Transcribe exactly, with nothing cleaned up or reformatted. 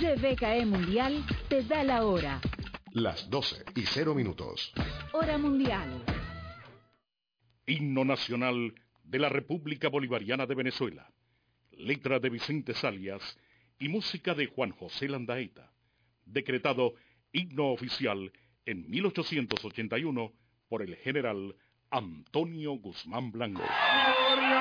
G V K E Mundial te da la hora. Las doce y cero minutos. Hora mundial. Himno nacional de la República Bolivariana de Venezuela. Letra de Vicente Salias y música de Juan José Landaeta. Decretado himno oficial en mil ochocientos ochenta y uno por el general Antonio Guzmán Blanco.